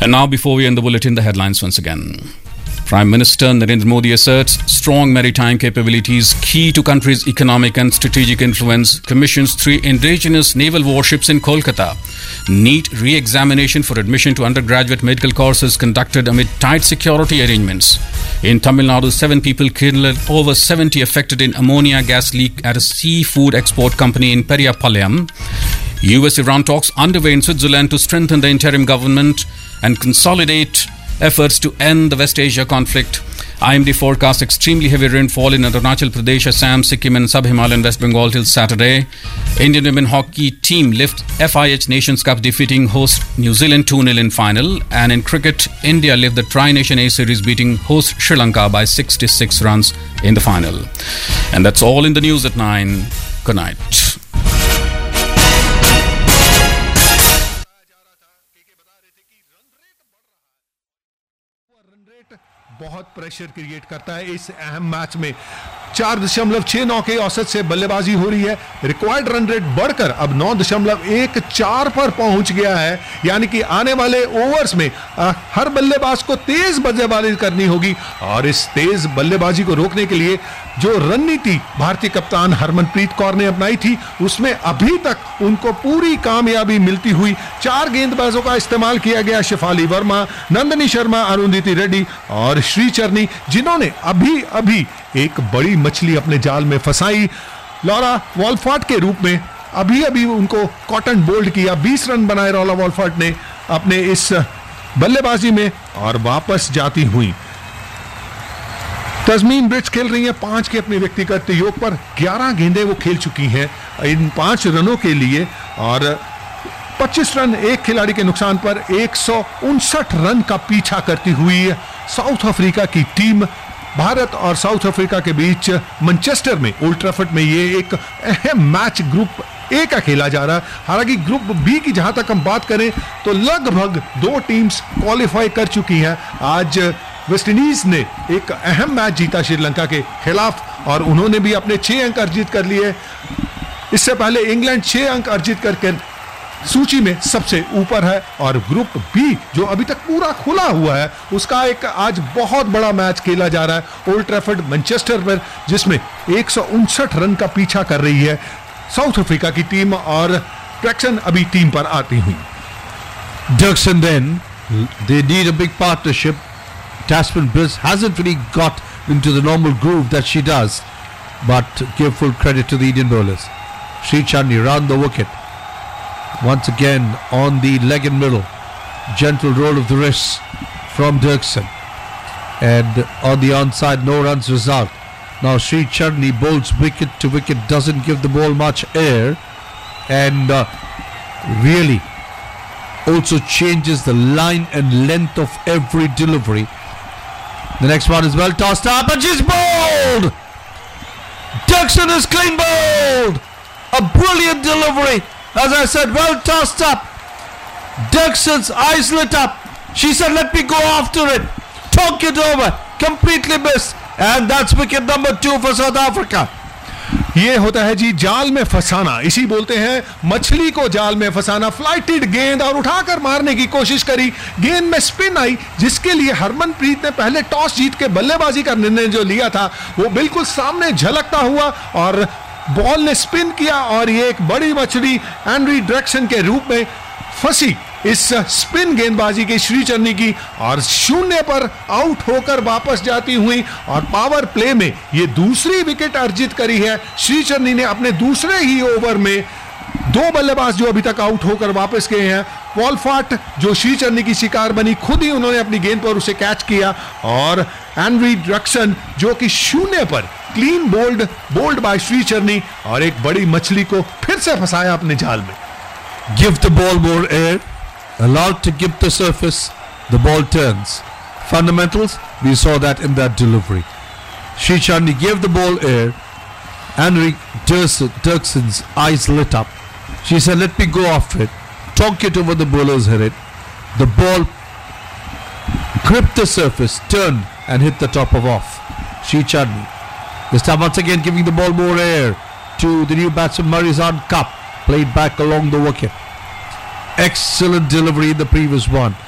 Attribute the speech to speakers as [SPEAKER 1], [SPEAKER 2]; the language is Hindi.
[SPEAKER 1] And now, before we end the bulletin, the headlines once again. Prime Minister Narendra Modi asserts strong maritime capabilities key to country's economic and strategic influence. Commissions 3 indigenous naval warships in Kolkata. NEET re-examination for admission to undergraduate medical courses conducted amid tight security arrangements. In Tamil Nadu, 7 people killed, over 70 affected in ammonia gas leak at a seafood export company in Periyapalayam. US-Iran talks underway in Switzerland to strengthen the interim government and consolidate efforts to end the West Asia conflict. IMD forecasts extremely heavy rainfall in Arunachal Pradesh, Assam, Sikkim and Sub-Himalayan West Bengal till Saturday. Indian women hockey team lift FIH Nations Cup, defeating host New Zealand 2-0 in final. And in cricket, India lift the Tri-Nation A Series, beating host Sri Lanka by 66 runs in the final. And that's all in the news at 9. Good night.
[SPEAKER 2] बहुत प्रेशर क्रिएट करता है इस अहम मैच में। 4.69 के औसत से बल्लेबाजी हो रही है। रिक्वायर्ड रन रेट बढ़कर अब 9.14 पर पहुंच गया है, यानी कि आने वाले ओवर्स में हर बल्लेबाज को तेज बल्लेबाजी करनी होगी। और इस तेज बल्लेबाजी को रोकने के लिए जो रणनीति भारतीय कप्तान हरमनप्रीत कौर ने अपनाई थी, उसमें अभी तक उनको पूरी कामयाबी मिलती हुई। 4 गेंदबाजों का इस्तेमाल किया गया, शेफाली वर्मा, नंदिनी शर्मा, अरुंधति रेड्डी और श्रीचरनी, जिन्होंने अभी अभी एक बड़ी मछली अपने जाल में फंसाई। लॉरा वॉलफॉर्ट के रूप में अभी अभी उनको कॉटन बोल्ड किया। 20 रन बनाए लॉरा वॉलफॉर्ट ने अपने इस बल्लेबाजी में और वापस जाती हुई। तस्मीन ब्रिज खेल रही है 5 के अपने व्यक्तिगत योग पर। 11 गेंदें वो खेल चुकी हैं इन 5 रनों के लिए और 25 रन एक खिलाड़ी के नुकसान पर 159 रन का पीछा करती हुई साउथ अफ्रीका की टीम। भारत और साउथ अफ्रीका के बीच मैनचेस्टर में, ओल्ड ट्रैफर्ड में ये एक अहम मैच ग्रुप ए का खेला जा रहा है। हालांकि ग्रुप बी की जहां तक हम बात करें तो लगभग 2 टीम्स क्वालिफाई कर चुकी हैं। आज वेस्ट इंडीज ने एक अहम मैच जीता श्रीलंका के खिलाफ और उन्होंने भी अपने 6 अंक अर्जित कर लिए। इससे पहले इंग्लैंड 6 अंक अर्जित करके सूची में सबसे ऊपर है। और ग्रुप बी जो अभी तक पूरा खुला हुआ है, उसका एक आज बहुत बड़ा मैच खेला जा रहा है ओल्ड ट्रैफर्ड मैनचेस्टर पर, जिसमें 159 रन का पीछा कर रही है साउथ अफ्रीका की टीम और ट्रैक्सन अभी टीम पर आती हुई।
[SPEAKER 3] Dirksen then, they need a big partnership. Tasman Bliss hasn't really got into the normal groove that she does, but give full credit to the Indian bowlers. Sri Chandi round the wicket. Once again on the leg and middle. Gentle roll of the wrists from Dirksen. And on the onside, no runs result. Now Sri Chandi bowls wicket to wicket, doesn't give the ball much air, and really also changes the line and length of every delivery. The next one is well tossed up and she's bowled! Dirksen is clean bowled! A brilliant delivery. As I said, well tossed up. Dirksen's eyes lit up. She said, let me go after it. Talk it over. Completely missed. And that's wicket number 2 for South Africa.
[SPEAKER 2] ये होता है जी जाल में फंसाना, इसी बोलते हैं मछली को जाल में फंसाना। फ्लाइटेड गेंद और उठाकर मारने की कोशिश करी, गेंद में स्पिन आई, जिसके लिए हरमनप्रीत ने पहले टॉस जीत के बल्लेबाजी का निर्णय जो लिया था वो बिल्कुल सामने झलकता हुआ और बॉल ने स्पिन किया और ये एक बड़ी मछली एंड्री ड्रैक्सन के रूप में फंसी इस स्पिन गेंदबाजी की श्रीचरनी की और 0 पर आउट होकर वापस जाती हुई। और पावर प्ले में ये दूसरी विकेट अर्जित करी है श्रीचरनी ने अपने दूसरे ही ओवर में। 2 बल्लेबाज जो अभी तक आउट होकर वापस गए हैं, वॉलफॉर्ट जो श्रीचरनी की शिकार बनी, खुद ही उन्होंने अपनी गेंद पर उसे कैच किया, और एंड्री ड्रैक्सन जो कि 0 पर क्लीन बोल्ड बाय श्रीचरनी और एक बड़ी मछली को फिर से फंसाया अपने जाल में।
[SPEAKER 3] Give the ball more air. Allowed to give the surface, the ball turns. Fundamentals, we saw that in that delivery. Sri Chandi gave the ball air. Henrik Dirksen's eyes lit up. She said, let me go after it. Talk it over, the bowlers hit it. The ball gripped the surface, turned and hit the top of off. Sri Chandi. This time once again giving the ball more air to the new batsman Marizan Cup. Played back along the wicket. Excellent delivery in the previous one.